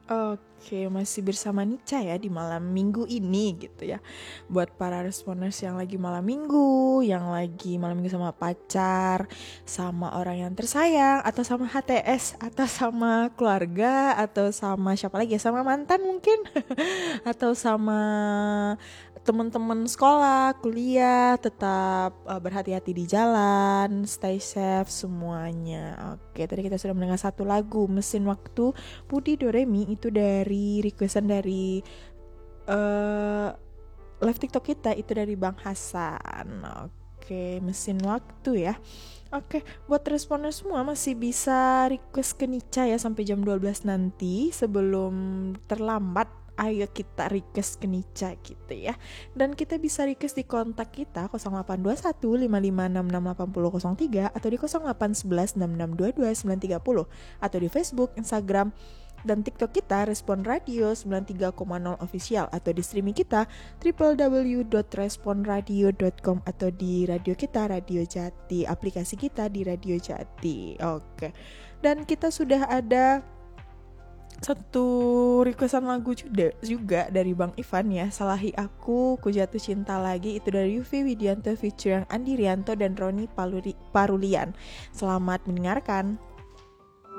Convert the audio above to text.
Oke, masih bersama Nica ya di malam minggu ini gitu ya. Buat para responders yang lagi malam minggu, yang lagi malam minggu sama pacar, sama orang yang tersayang, atau sama HTS, atau sama keluarga, atau sama siapa lagi ya, sama mantan mungkin, atau sama teman-teman sekolah, kuliah, tetap berhati-hati di jalan, stay safe semuanya. Oke, tadi kita sudah mendengar satu lagu Mesin Waktu Budi Doremi, itu dari requestan dari live TikTok kita, itu dari Bang Hasan. Oke, Mesin Waktu ya. Oke, buat responden semua masih bisa request ke Nica ya sampai jam 12 nanti. Sebelum terlambat, ayo kita request ke Nica gitu ya. Dan kita bisa request di kontak kita 0821 5566 8003 atau di 0811 6622 930 atau di Facebook, Instagram, dan TikTok kita Respon Radio 93,0 official, atau di streaming kita www.responradio.com atau di radio kita Radio Jati, aplikasi kita di Radio Jati. Oke. Dan kita sudah ada satu requestan lagu juga dari Bang Ivan ya, Salahi Aku, Ku Jatuh Cinta Lagi, itu dari Yufi Widianto featuring Andi Rianto dan Roni Parulian. Selamat mendengarkan.